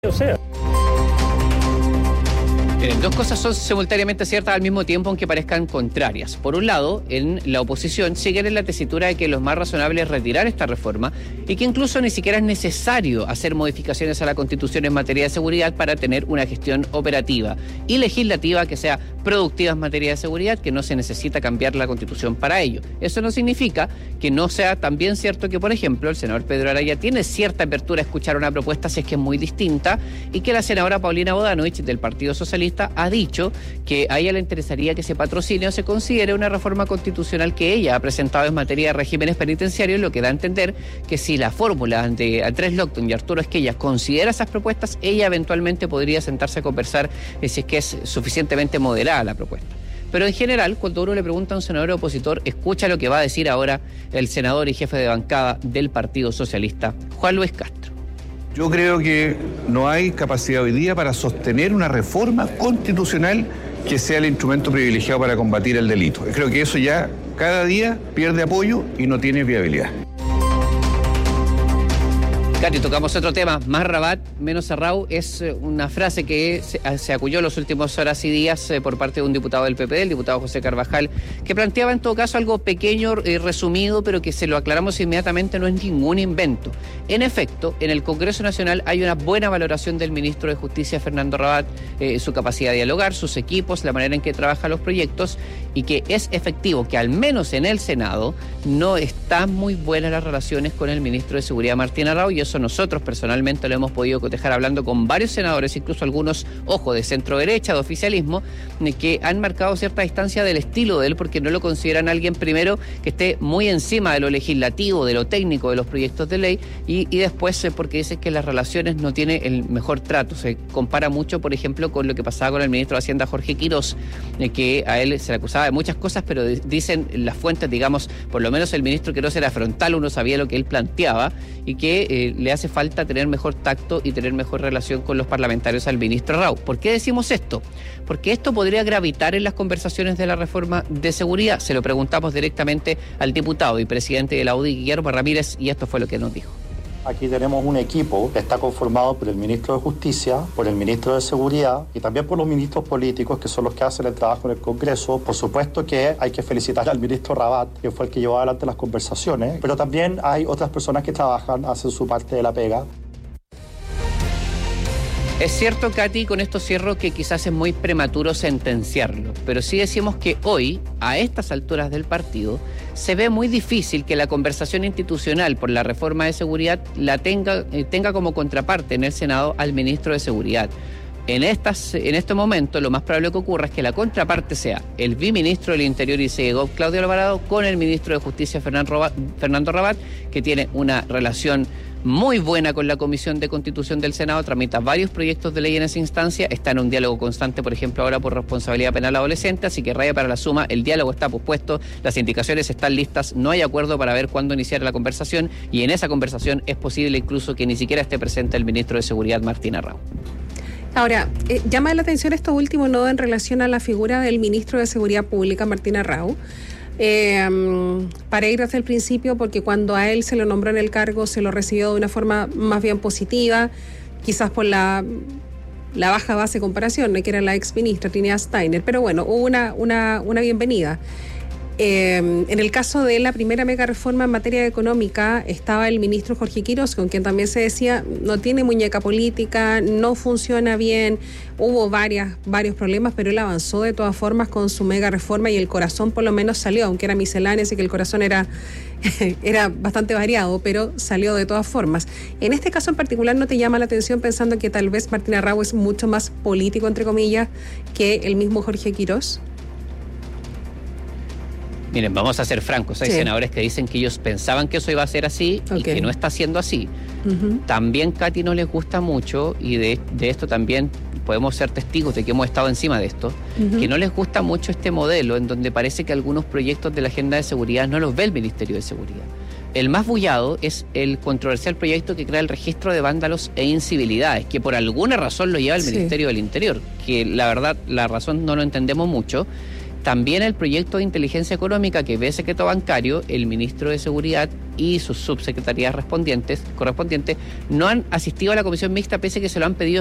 O sea. Dos cosas son simultáneamente ciertas al mismo tiempo, aunque parezcan contrarias. Por un lado, en la oposición siguen en la tesitura de que lo más razonable es retirar esta reforma y que incluso ni siquiera es necesario hacer modificaciones a la Constitución en materia de seguridad para tener una gestión operativa y legislativa que sea productiva en materia de seguridad, que no se necesita cambiar la Constitución para ello. Eso no significa que no sea también cierto que, por ejemplo, el senador Pedro Araya tiene cierta apertura a escuchar una propuesta si es que es muy distinta y que la senadora Paulina Bodanovich del Partido Socialista ha dicho que a ella le interesaría que se patrocine o se considere una reforma constitucional que ella ha presentado en materia de regímenes penitenciarios, lo que da a entender que si la fórmula de Andrés Locton y Arturo Esquella considera esas propuestas, ella eventualmente podría sentarse a conversar si es que es suficientemente moderada la propuesta. Pero en general, cuando uno le pregunta a un senador opositor, escucha lo que va a decir ahora el senador y jefe de bancada del Partido Socialista, Juan Luis Castro. Yo creo que no hay capacidad hoy día para sostener una reforma constitucional que sea el instrumento privilegiado para combatir el delito. Creo que eso ya cada día pierde apoyo y no tiene viabilidad. Katy, tocamos otro tema, más Rabat, menos Cerrado, es una frase que se aculló en las últimas horas y días por parte de un diputado del PP, el diputado José Carvajal, que planteaba en todo caso algo pequeño, resumido, pero que se lo aclaramos inmediatamente, no es ningún invento. En efecto, en el Congreso Nacional hay una buena valoración del ministro de Justicia, Fernando Rabat, su capacidad de dialogar, sus equipos, la manera en que trabaja los proyectos, y que es efectivo que al menos en el Senado no están muy buenas las relaciones con el ministro de Seguridad, Martín Arrau, y eso nosotros personalmente lo hemos podido cotejar hablando con varios senadores, incluso algunos, ojo, de centro derecha, de oficialismo, que han marcado cierta distancia del estilo de él porque no lo consideran alguien, primero, que esté muy encima de lo legislativo, de lo técnico, de los proyectos de ley, y después porque dicen que las relaciones no tiene el mejor trato. Se compara mucho, por ejemplo, con lo que pasaba con el ministro de Hacienda, Jorge Quirós, que a él se le acusaba de muchas cosas, pero dicen las fuentes, digamos, por lo menos el ministro Quirós era frontal, uno sabía lo que él planteaba, y que le hace falta tener mejor tacto y tener mejor relación con los parlamentarios al ministro Arrau. ¿Por qué decimos esto? Porque esto podría gravitar en las conversaciones de la reforma de seguridad. Se lo preguntamos directamente al diputado y presidente de la UDI, Guillermo Ramírez, y esto fue lo que nos dijo. Aquí tenemos un equipo que está conformado por el ministro de Justicia, por el ministro de Seguridad y también por los ministros políticos, que son los que hacen el trabajo en el Congreso. Por supuesto que hay que felicitar al ministro Rabat, que fue el que llevó adelante las conversaciones, pero también hay otras personas que trabajan, hacen su parte de la pega. Es cierto, Katy, con esto cierro, que quizás es muy prematuro sentenciarlo, pero sí decimos que hoy, a estas alturas del partido, se ve muy difícil que la conversación institucional por la reforma de seguridad la tenga como contraparte en el Senado al ministro de Seguridad. En este momento, lo más probable que ocurra es que la contraparte sea el viceministro del Interior y CEGOV, Claudio Alvarado, con el ministro de Justicia, Fernando Rabat, que tiene una relación muy buena con la Comisión de Constitución del Senado, tramita varios proyectos de ley en esa instancia, está en un diálogo constante, por ejemplo, ahora por responsabilidad penal adolescente, así que raya para la suma, el diálogo está pospuesto, las indicaciones están listas, no hay acuerdo para ver cuándo iniciar la conversación, y en esa conversación es posible incluso que ni siquiera esté presente el ministro de Seguridad, Martín Arrau. Ahora, llama la atención esto último, ¿no?, en relación a la figura del ministro de Seguridad Pública, Martín Arrau. Para ir desde el principio, porque cuando a él se lo nombró en el cargo se lo recibió de una forma más bien positiva, quizás por la baja base de comparación, que era la ex ministra Trinidad Steiner, pero bueno, hubo una bienvenida. En el caso de la primera mega reforma en materia económica estaba el ministro Jorge Quirós, con quien también se decía no tiene muñeca política, no funciona bien, hubo varios problemas, pero él avanzó de todas formas con su mega reforma y el corazón por lo menos salió, aunque era misceláneo, así que el corazón era bastante variado, pero salió de todas formas. En este caso en particular, ¿no te llama la atención pensando que tal vez Martín Arrau es mucho más político, entre comillas, que el mismo Jorge Quirós? Miren, vamos a ser francos, hay senadores que dicen que ellos pensaban que eso iba a ser así y que no está siendo así. También, Katy, no les gusta mucho, y de esto también podemos ser testigos de que hemos estado encima de esto, que no les gusta mucho este modelo en donde parece que algunos proyectos de la agenda de seguridad no los ve el Ministerio de Seguridad. El más bullado es el controversial proyecto que crea el registro de vándalos e incivilidades, que por alguna razón lo lleva el Ministerio del Interior, que la verdad, la razón no lo entendemos mucho, También el proyecto de inteligencia económica que ve secreto bancario, el ministro de Seguridad y sus subsecretarías correspondientes no han asistido a la comisión mixta pese a que se lo han pedido